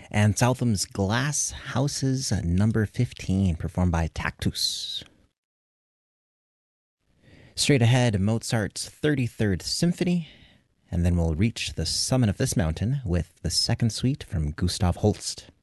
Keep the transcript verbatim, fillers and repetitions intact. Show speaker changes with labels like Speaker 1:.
Speaker 1: And Southam's Glass Houses uh, number fifteen, performed by Tactus. Straight ahead, Mozart's thirty-third Symphony, and then we'll reach the summit of this mountain with the second suite from Gustav Holst.